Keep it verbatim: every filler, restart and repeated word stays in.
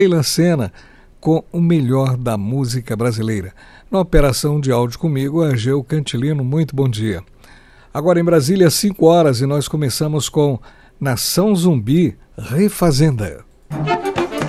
Leila Sena com o melhor da música brasileira. Na operação de áudio comigo, Ageu Cantilino, muito bom dia. Agora em Brasília, cinco horas, e nós começamos com Nação Zumbi, Refazenda.